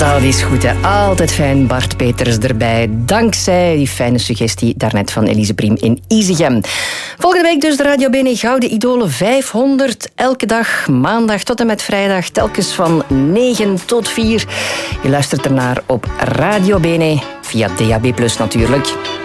Dat is goed, hè. Altijd fijn. Bart Peters erbij. Dankzij die fijne suggestie daarnet van Elise Briem in Isegem. Volgende week dus de Radio Bene Gouden Idolen 500. Elke dag, maandag tot en met vrijdag. Telkens van 9 tot 4. Je luistert ernaar op Radio Bene. Via DAB+ natuurlijk.